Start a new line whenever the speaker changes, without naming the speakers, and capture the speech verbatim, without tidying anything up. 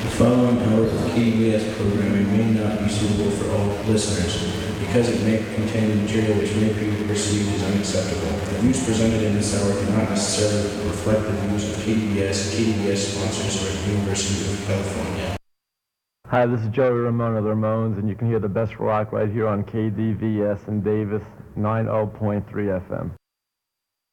The following hours of K D V S programming may not be suitable for all listeners because it may contain material which may be perceived as unacceptable. The views presented in this hour do not necessarily reflect the views of K D V S, K D V S sponsors, or the University of California.
Hi, this is Joey Ramone of the Ramones, and you can hear the best rock right here on K D V S in Davis, ninety point three F M.